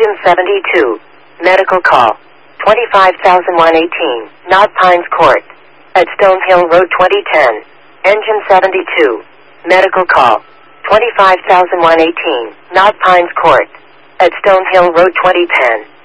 Engine 72. Medical call. 25,118. Knott Pines Court. At Stonehill Road 2010. Engine 72. Medical call. 25,118. Knott Pines Court. At Stonehill Road 2010.